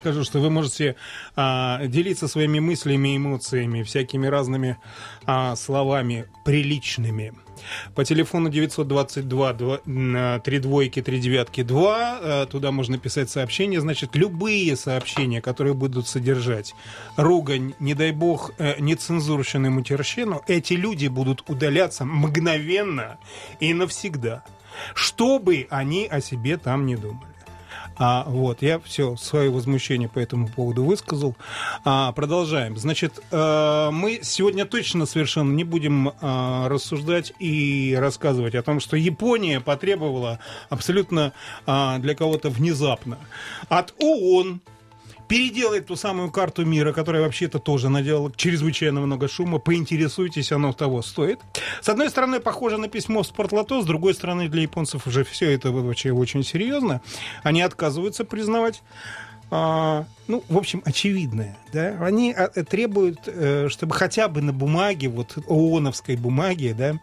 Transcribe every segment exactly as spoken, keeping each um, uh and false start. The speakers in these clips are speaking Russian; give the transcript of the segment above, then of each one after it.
Скажу, что вы можете а, делиться своими мыслями, эмоциями, всякими разными а, словами приличными. По телефону девятьсот двадцать два три двойки три девятки два, а, туда можно писать сообщения. Значит, любые сообщения, которые будут содержать ругань, не дай бог, э, нецензурщину и матерщину, эти люди будут удаляться мгновенно и навсегда, что бы они о себе там не думали. А, вот, я все, свое возмущение по этому поводу высказал. А, продолжаем. Значит, а, мы сегодня точно совершенно не будем а, рассуждать и рассказывать о том, что Япония потребовала абсолютно а, для кого-то внезапно от ООН переделать ту самую карту мира, которая вообще-то тоже наделала чрезвычайно много шума. Поинтересуйтесь, оно того стоит. С одной стороны, похоже на письмо в Спортлото, с другой стороны, для японцев уже все это вообще очень серьезно. Они отказываются признавать. А, ну, в общем, очевидное. Да? Они требуют, чтобы хотя бы на бумаге, вот ООНовской бумаге, да,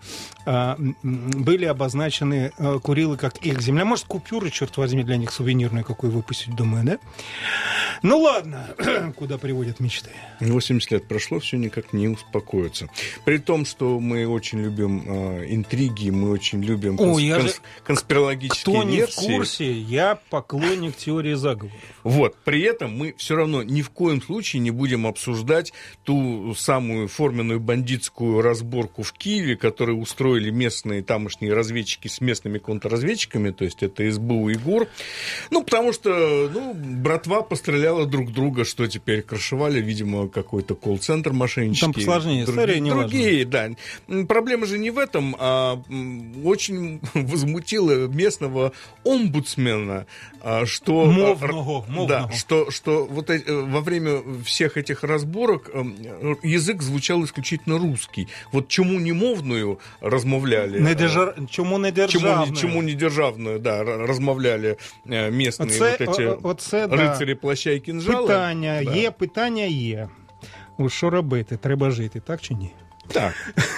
были обозначены Курилы как их земля. Может, купюры, черт возьми, для них сувенирную какую выпустить, думаю, да? Ну, ладно, куда приводят мечты. восемьдесят лет прошло, все никак не успокоится. При том, что мы очень любим э, интриги, мы очень любим конс- О, я конс- же... конспирологические Кто версии. не в курсе, я поклонник теории заговоров. Вот, при этом мы все равно ни в коем случае не будем обсуждать ту самую форменную бандитскую разборку в Киеве, которую устроили местные тамошние разведчики с местными контрразведчиками, то есть это СБУ и ГУР. Ну, потому что, ну, братва постреляла друг друга, что теперь крышевали, видимо, какой-то колл-центр мошеннический. Там посложнее история, не важно. Другие, да. Проблема же не в этом, а очень возмутило местного омбудсмена, что... Мовного, мовного. Да, что, что вот э, во время всех этих разборок э, язык звучал исключительно русский. Вот чему не мовную размовляли... Не держа... Чому не державную. Чему, чему не державную, да, размовляли э, местные оце, вот эти о, оце, рицарі да. плаща і кінжала. Питання да. є, питання є. Ось що робити? Треба жити, так чи ні? Так.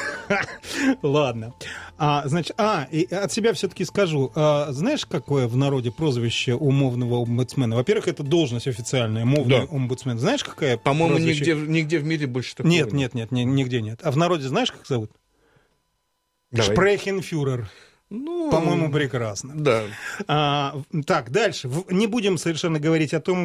Ладно. А, значит, а, и от себя все-таки скажу. А, знаешь, какое в народе прозвище у мовного омбудсмена? Во-первых, это должность официальная, мовный да. омбудсмен. Знаешь, какая? По-моему, прозвище? нигде, нигде в мире больше такого нет. Нет, нет, нет, нигде нет. А в народе знаешь, как зовут? Давай. Шпрехенфюрер. Ну, по-моему, прекрасно. Да. А, так, дальше. Не будем совершенно говорить о том,